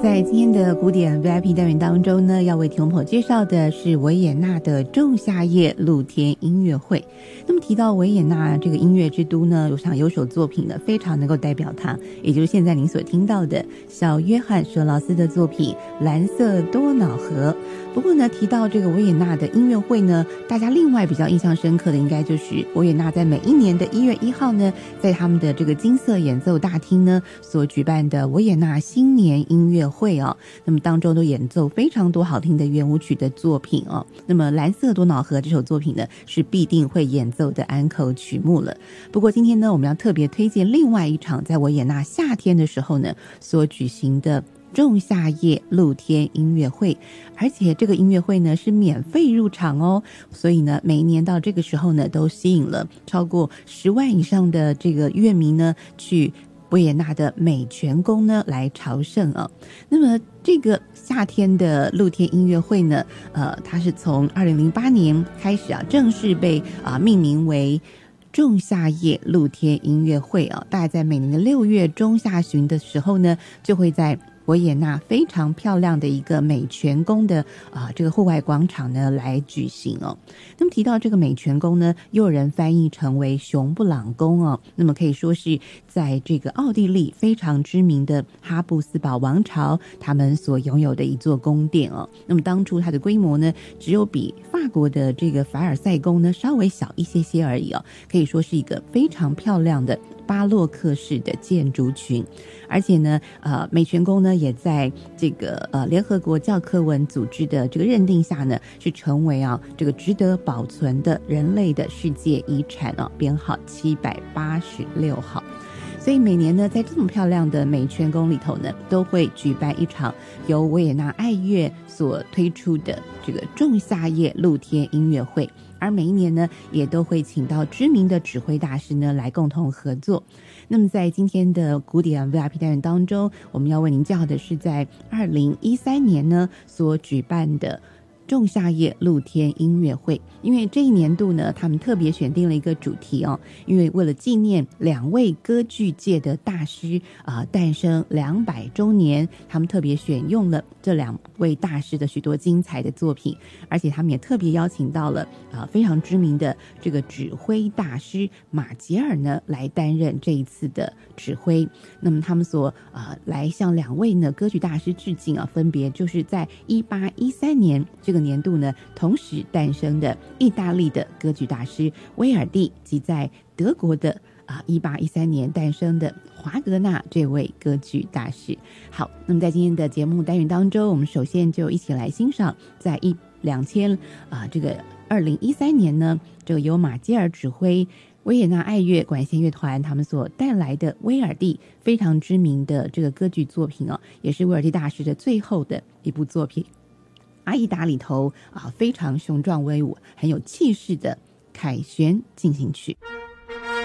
在今天的古典 VIP 单元当中呢，要为听众朋友介绍的是维也纳的仲夏夜露天音乐会。那么提到维也纳这个音乐之都呢，有首作品呢非常能够代表它，也就是现在您所听到的小约翰舍劳斯的作品《蓝色多瑙河》。不过呢，提到这个维也纳的音乐会呢，大家另外比较印象深刻的应该就是维也纳在每一年的1月1号呢，在他们的这个金色演奏大厅呢所举办的维也纳新年音乐会哦。那么当中都演奏非常多好听的圆舞曲的作品哦。那么蓝色多瑙河这首作品呢，是必定会演奏的安可曲目了。不过今天呢，我们要特别推荐另外一场在维也纳夏天的时候呢所举行的仲夏夜露天音乐会，而且这个音乐会呢是免费入场哦，所以呢每一年到这个时候呢都吸引了超过10万以上的这个乐迷呢去维也纳的美泉宫呢来朝圣啊。那么这个夏天的露天音乐会呢，它是从2008年开始啊正式被命名为仲夏夜露天音乐会啊，大概在每年的6月中下旬的时候呢，就会在维也纳非常漂亮的一个美泉宫的这个户外广场呢来举行哦。那么提到这个美泉宫呢，又有人翻译成为熊布朗宫哦，那么可以说是在这个奥地利非常知名的哈布斯堡王朝他们所拥有的一座宫殿哦。那么当初它的规模呢，只有比法国的这个凡尔赛宫呢稍微小一些些而已哦，可以说是一个非常漂亮的巴洛克式的建筑群。而且呢美泉宫呢也在这个联合国教科文组织的这个认定下呢，是成为这个值得保存的人类的世界遗产编号786号。所以每年呢，在这么漂亮的美泉宫里头呢，都会举办一场由维也纳爱乐所推出的这个仲夏夜露天音乐会，而每一年呢，也都会请到知名的指挥大师呢来共同合作。那么在今天的古典 VIP 单元当中，我们要为您介绍的是在2013年呢所举办的仲夏夜露天音乐会。因为这一年度呢，他们特别选定了一个主题哦，因为为了纪念2位歌剧界的大师诞生200周年，他们特别选用了这2位大师的许多精彩的作品，而且他们也特别邀请到了非常知名的这个指挥大师马杰尔呢来担任这一次的指挥。那么他们所来向2位呢歌剧大师致敬分别就是在1813年这个年度呢同时诞生的意大利的歌剧大师威尔第，及在德国的1813年诞生的华格纳这位歌剧大师。好，那么在今天的节目单元当中，我们首先就一起来欣赏在2013年呢，这个由马杰尔指挥维也纳爱乐管弦乐团他们所带来的威尔第非常知名的这个歌剧作品也是威尔第大师的最后的一部作品，阿依达里头非常雄壮威武很有气势的凯旋进行曲。